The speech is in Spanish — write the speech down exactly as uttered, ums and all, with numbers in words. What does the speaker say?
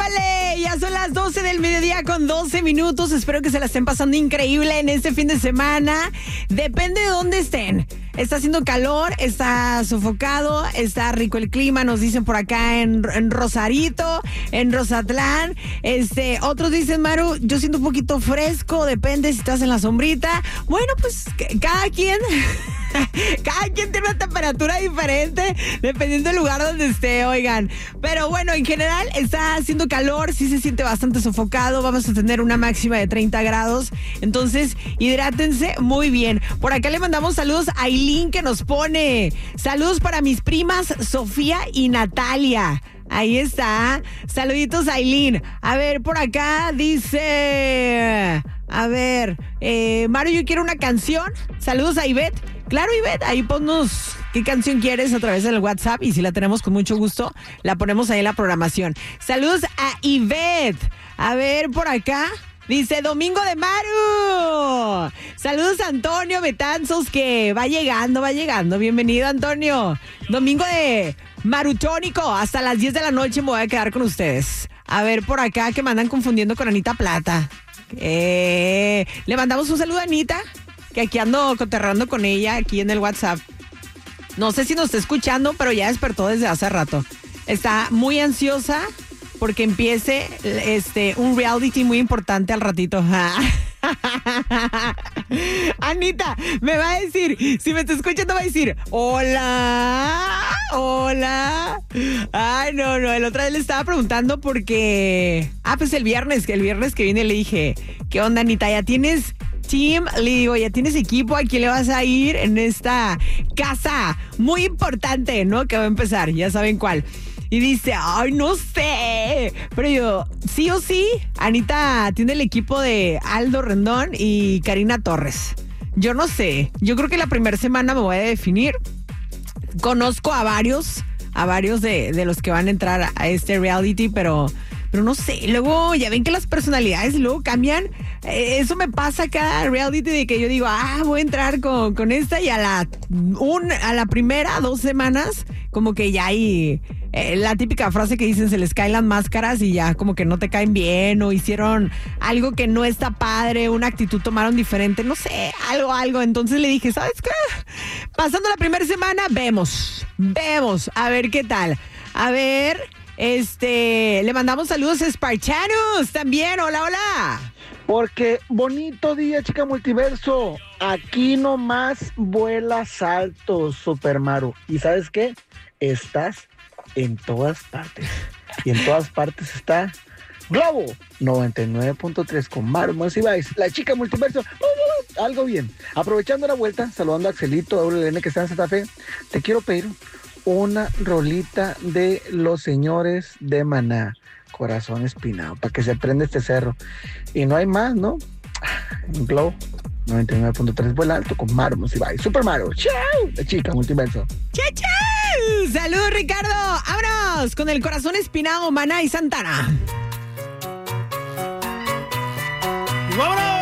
¡Épale! Ya son las doce del mediodía con doce minutos. Espero que se la estén pasando increíble en este fin de semana. Depende de dónde estén. Está haciendo calor, está sofocado, está rico el clima, nos dicen por acá en, en Rosarito, en Rosatlán. Este, otros dicen, Maru, yo siento un poquito fresco, depende si estás en la sombrita. Bueno, pues cada quien... Cada quien tiene una temperatura diferente dependiendo del lugar donde esté, oigan. Pero bueno, en general está haciendo calor, sí se siente bastante sofocado. Vamos a tener una máxima de treinta grados. Entonces, hidrátense muy bien. Por acá le mandamos saludos a Aileen, que nos pone saludos para mis primas Sofía y Natalia. Ahí está. Saluditos, Aileen. A ver, por acá dice... A ver, eh, Mario, yo quiero una canción. Saludos a Ivette. Claro, Ivette, ahí ponnos qué canción quieres a través del WhatsApp y si la tenemos con mucho gusto, la ponemos ahí en la programación. Saludos a Ivette. A ver, por acá... Dice Domingo de Maru. Saludos a Antonio Betanzos, que va llegando, va llegando. Bienvenido, Antonio. Domingo de Marutónico. Hasta las diez de la noche me voy a quedar con ustedes. A ver, por acá que me andan confundiendo con Anita Plata. Eh, le mandamos un saludo a Anita, que aquí ando coterrando con ella aquí en el WhatsApp. No sé si nos está escuchando, pero ya despertó desde hace rato. Está muy ansiosa porque empiece este un reality muy importante al ratito. Anita, me va a decir, si me está escuchando va a decir, hola, hola. Ay, no, no, el otro día le estaba preguntando porque, ah, pues el viernes, el viernes que vine le dije, ¿qué onda, Anita? ¿Ya tienes team? Le digo, ¿ya tienes equipo? ¿A quién le vas a ir en esta casa muy importante, no? Que va a empezar, ya saben cuál. Y dice, ay, no sé. Pero yo, sí o sí, Anita tiene el equipo de Aldo Rendón y Karina Torres. Yo no sé. Yo creo que la primera semana me voy a definir. Conozco a varios, a varios de, de los que van a entrar a este reality, pero... Pero no sé, luego ya ven que las personalidades luego cambian. Eh, eso me pasa cada reality de que yo digo, ah, voy a entrar con, con esta y a la, un, a la primera dos semanas como que ya hay eh, la típica frase que dicen, se les caen las máscaras y ya como que no te caen bien o hicieron algo que no está padre, una actitud tomaron diferente, no sé, algo, algo. Entonces le dije, ¿sabes qué? Pasando la primera semana, vemos, vemos, a ver qué tal. A ver... Este, le mandamos saludos a Spartanus también, hola, hola. Porque bonito día, chica multiverso. Aquí nomás vuelas alto, Super Maru. ¿Y sabes qué? Estás en todas partes. Y en todas partes está Globo noventa y nueve punto tres con Maru Monsiváis, la chica multiverso. Uh, uh, algo bien. Aprovechando la vuelta, saludando a Axelito, a W L N que está en Santa Fe, te quiero pedir una rolita de los señores de Maná, Corazón Espinado, para que se prenda este cerro. Y no hay más, ¿no? En Globo noventa y nueve punto tres vuela alto con Maru Monsiváis. Super Maru, chao, la chica multiverso. Chao, chao. Saludos, Ricardo. Vámonos con el Corazón Espinado, Maná y Santana. ¡Vámonos!